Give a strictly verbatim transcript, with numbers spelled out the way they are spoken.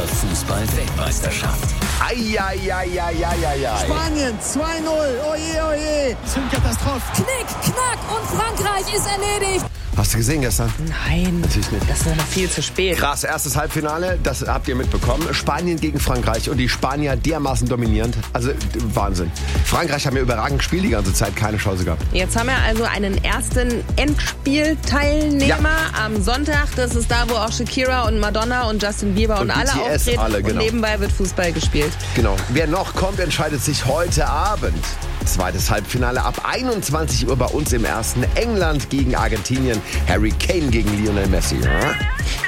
Fußball-Weltmeisterschaft. Eieieiei. Spanien zwei null. Oje, oje. Das sind Katastrophen. Knick, knack und Frankreich ist erledigt. Hast du gesehen gestern? Nein, Natürlich nicht. das ist noch viel zu spät. Krass, erstes Halbfinale, das habt ihr mitbekommen. Spanien gegen Frankreich und die Spanier dermaßen dominierend. Also Wahnsinn. Frankreich haben ja überragend gespielt die ganze Zeit, keine Chance gehabt. Jetzt haben wir also einen ersten Endspielteilnehmer Ja. am Sonntag. Das ist da, wo auch Shakira und Madonna und Justin Bieber und, Und alle B T S auftreten. alle, genau. Und nebenbei wird Fußball gespielt. Genau. Wer noch kommt, entscheidet sich heute Abend. Zweites Halbfinale ab einundzwanzig Uhr bei uns im ersten. England gegen Argentinien. Harry Kane gegen Lionel Messi. Ja?